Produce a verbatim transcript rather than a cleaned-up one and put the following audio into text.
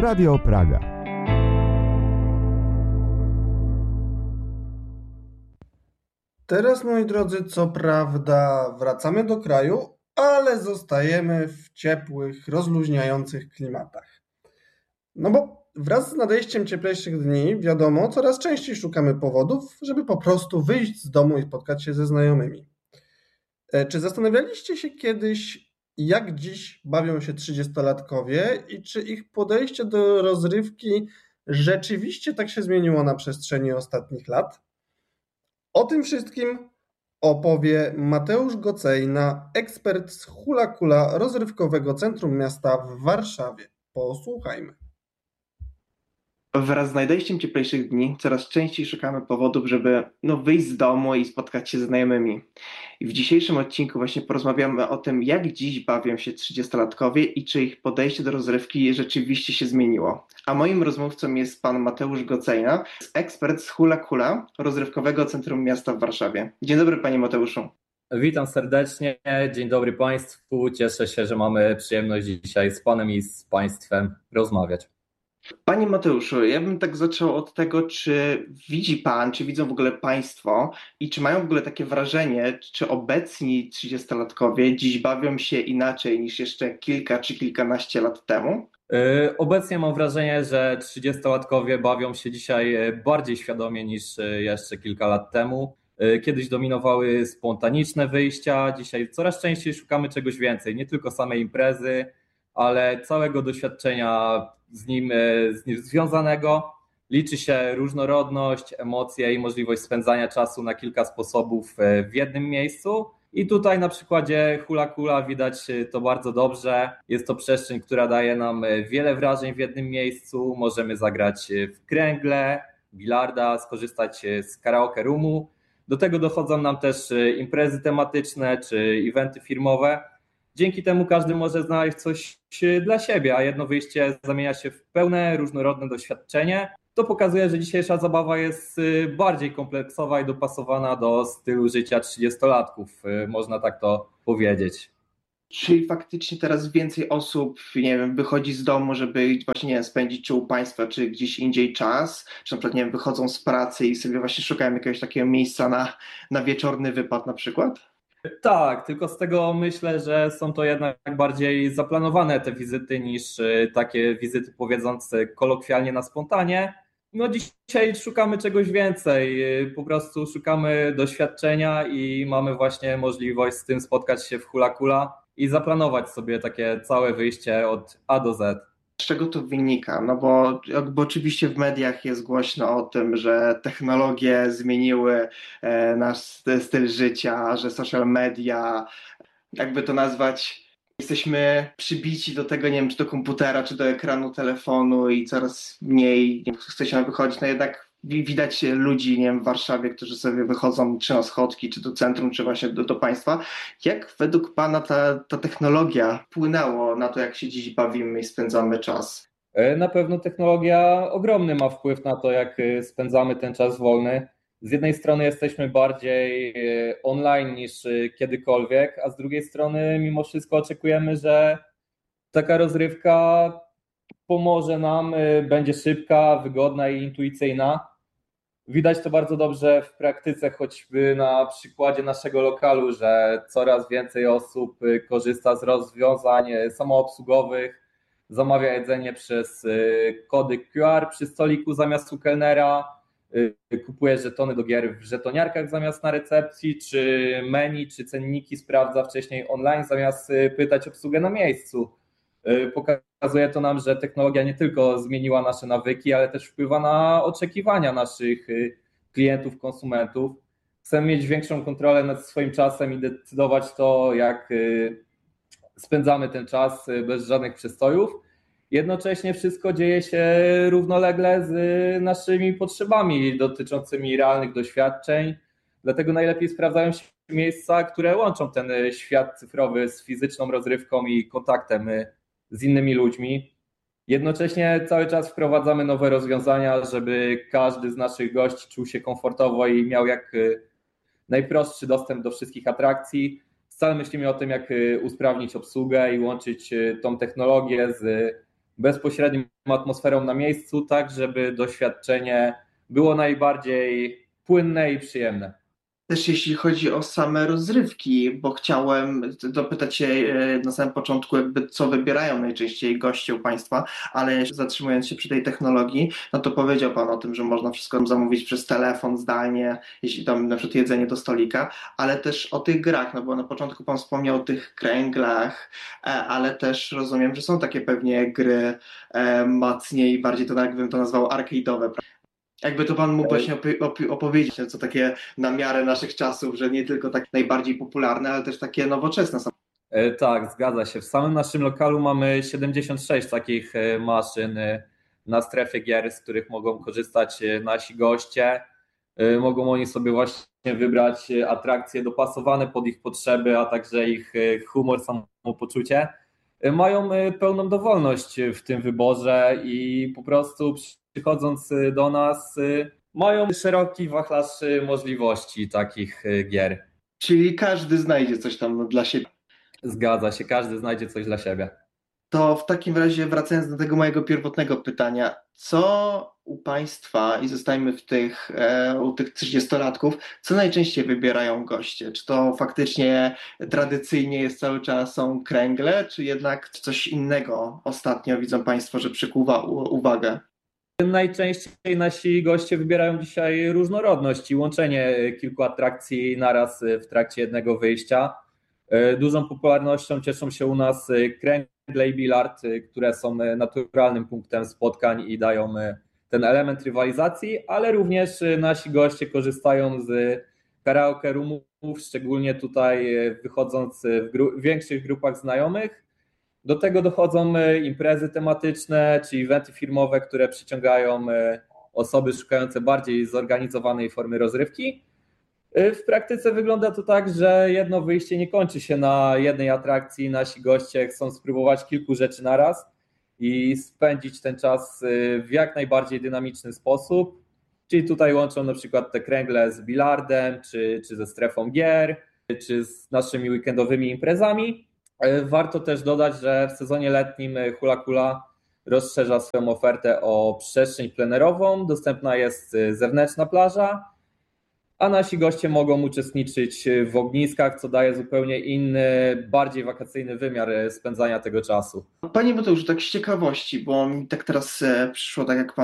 Radio Praga. Teraz, moi drodzy, co prawda wracamy do kraju, ale zostajemy w ciepłych, rozluźniających klimatach. No bo wraz z nadejściem cieplejszych dni, wiadomo, coraz częściej szukamy powodów, żeby po prostu wyjść z domu i spotkać się ze znajomymi. Czy zastanawialiście się kiedyś, jak dziś bawią się trzydziestolatkowie i czy ich podejście do rozrywki rzeczywiście tak się zmieniło na przestrzeni ostatnich lat? O tym wszystkim opowie Mateusz Gocejna, ekspert z Hula Kula Rozrywkowego Centrum Miasta w Warszawie. Posłuchajmy. Wraz z nadejściem cieplejszych dni coraz częściej szukamy powodów, żeby no, wyjść z domu i spotkać się ze znajomymi. I w dzisiejszym odcinku właśnie porozmawiamy o tym, jak dziś bawią się trzydziestolatkowie i czy ich podejście do rozrywki rzeczywiście się zmieniło. A moim rozmówcą jest pan Mateusz Gocejna, ekspert z Hula Kula Rozrywkowego Centrum Miasta w Warszawie. Dzień dobry, panie Mateuszu. Witam serdecznie, dzień dobry Państwu. Cieszę się, że mamy przyjemność dzisiaj z Panem i z Państwem rozmawiać. Panie Mateuszu, ja bym tak zaczął od tego, czy widzi Pan, czy widzą w ogóle Państwo i czy mają w ogóle takie wrażenie, czy obecni trzydziestolatkowie dziś bawią się inaczej niż jeszcze kilka czy kilkanaście lat temu? Obecnie mam wrażenie, że trzydziestolatkowie bawią się dzisiaj bardziej świadomie niż jeszcze kilka lat temu. Kiedyś dominowały spontaniczne wyjścia, dzisiaj coraz częściej szukamy czegoś więcej, nie tylko samej imprezy, ale całego doświadczenia z nim, z nim związanego. Liczy się różnorodność, emocje i możliwość spędzania czasu na kilka sposobów w jednym miejscu. I tutaj na przykładzie Hula Kula widać to bardzo dobrze. Jest to przestrzeń, która daje nam wiele wrażeń w jednym miejscu. Możemy zagrać w kręgle, bilarda, skorzystać z karaoke roomu. Do tego dochodzą nam też imprezy tematyczne czy eventy firmowe. Dzięki temu każdy może znaleźć coś dla siebie, a jedno wyjście zamienia się w pełne, różnorodne doświadczenie. To pokazuje, że dzisiejsza zabawa jest bardziej kompleksowa i dopasowana do stylu życia trzydziestolatków, można tak to powiedzieć. Czyli faktycznie teraz więcej osób, nie wiem, wychodzi z domu, żeby właśnie, nie wiem, spędzić czy u Państwa, czy gdzieś indziej czas, czy na przykład, nie wiem, wychodzą z pracy i sobie właśnie szukają jakiegoś takiego miejsca na, na wieczorny wypad na przykład? Tak, tylko z tego myślę, że są to jednak bardziej zaplanowane te wizyty niż takie wizyty powiedzące kolokwialnie na spontanie. No dzisiaj szukamy czegoś więcej, po prostu szukamy doświadczenia i mamy właśnie możliwość z tym spotkać się w Hula Kula i zaplanować sobie takie całe wyjście od A do Z. Z czego to wynika? No bo jakby oczywiście w mediach jest głośno o tym, że technologie zmieniły nasz styl życia, że social media, jakby to nazwać, jesteśmy przybici do tego, nie wiem, czy do komputera, czy do ekranu telefonu i coraz mniej nie wiem, chce się wychodzić, no jednak widać ludzi, nie wiem, w Warszawie, którzy sobie wychodzą czy na schodki, czy do centrum, czy właśnie do, do państwa. Jak według Pana ta, ta technologia wpłynęła na to, jak się dziś bawimy i spędzamy czas? Na pewno technologia ogromny ma wpływ na to, jak spędzamy ten czas wolny. Z jednej strony jesteśmy bardziej online niż kiedykolwiek, a z drugiej strony mimo wszystko oczekujemy, że taka rozrywka pomoże nam, będzie szybka, wygodna i intuicyjna. Widać to bardzo dobrze w praktyce, choćby na przykładzie naszego lokalu, że coraz więcej osób korzysta z rozwiązań samoobsługowych, zamawia jedzenie przez kody Q R przy stoliku zamiast u kelnera, kupuje żetony do gier w żetoniarkach zamiast na recepcji, czy menu, czy cenniki sprawdza wcześniej online zamiast pytać obsługę na miejscu. Pokazuje to nam, że technologia nie tylko zmieniła nasze nawyki, ale też wpływa na oczekiwania naszych klientów, konsumentów. Chcemy mieć większą kontrolę nad swoim czasem i decydować to, jak spędzamy ten czas bez żadnych przestojów. Jednocześnie wszystko dzieje się równolegle z naszymi potrzebami dotyczącymi realnych doświadczeń, dlatego najlepiej sprawdzają się miejsca, które łączą ten świat cyfrowy z fizyczną rozrywką i kontaktem z innymi ludźmi. Jednocześnie cały czas wprowadzamy nowe rozwiązania, żeby każdy z naszych gości czuł się komfortowo i miał jak najprostszy dostęp do wszystkich atrakcji. Wcale myślimy o tym, jak usprawnić obsługę i łączyć tą technologię z bezpośrednią atmosferą na miejscu, tak żeby doświadczenie było najbardziej płynne i przyjemne. Też jeśli chodzi o same rozrywki, bo chciałem dopytać się e, na samym początku, jakby co wybierają najczęściej goście u Państwa, ale zatrzymując się przy tej technologii, no to powiedział Pan o tym, że można wszystko zamówić przez telefon zdalnie, jeśli tam na przykład jedzenie do stolika, ale też o tych grach, no bo na początku Pan wspomniał o tych kręglach, e, ale też rozumiem, że są takie pewnie gry e, mocniej, bardziej to jakbym to nazwał arcade'owe. Jakby to Pan mógł właśnie opi- opi- opowiedzieć, co takie na miarę naszych czasów, że nie tylko tak najbardziej popularne, ale też takie nowoczesne są. Tak, zgadza się. W samym naszym lokalu mamy siedemdziesiąt sześć takich maszyn na strefie gier, z których mogą korzystać nasi goście. Mogą oni sobie właśnie wybrać atrakcje dopasowane pod ich potrzeby, a także ich humor, samopoczucie. Mają pełną dowolność w tym wyborze i po prostu przychodząc do nas mają szeroki wachlarz możliwości takich gier. Czyli każdy znajdzie coś tam dla siebie. Zgadza się, każdy znajdzie coś dla siebie. To w takim razie wracając do tego mojego pierwotnego pytania, co u Państwa, i zostajmy w tych, e, u tych trzydziestolatków, co najczęściej wybierają goście? Czy to faktycznie tradycyjnie jest cały czas są kręgle, czy jednak coś innego ostatnio widzą Państwo, że przykuwa u- uwagę? Najczęściej nasi goście wybierają dzisiaj różnorodność i łączenie kilku atrakcji naraz w trakcie jednego wyjścia. Dużą popularnością cieszą się u nas kręgle i bilard, które są naturalnym punktem spotkań i dają ten element rywalizacji, ale również nasi goście korzystają z karaoke roomów, szczególnie tutaj wychodząc w gru- większych grupach znajomych. Do tego dochodzą imprezy tematyczne czy eventy firmowe, które przyciągają osoby szukające bardziej zorganizowanej formy rozrywki. W praktyce wygląda to tak, że jedno wyjście nie kończy się na jednej atrakcji. Nasi goście chcą spróbować kilku rzeczy naraz i spędzić ten czas w jak najbardziej dynamiczny sposób. Czyli tutaj łączą na przykład te kręgle z bilardem, czy, czy ze strefą gier, czy z naszymi weekendowymi imprezami. Warto też dodać, że w sezonie letnim Hula Kula rozszerza swoją ofertę o przestrzeń plenerową, dostępna jest zewnętrzna plaża, a nasi goście mogą uczestniczyć w ogniskach, co daje zupełnie inny, bardziej wakacyjny wymiar spędzania tego czasu. Panie Mateuszu, tak z ciekawości, bo mi tak teraz e, przyszło, tak jak Pan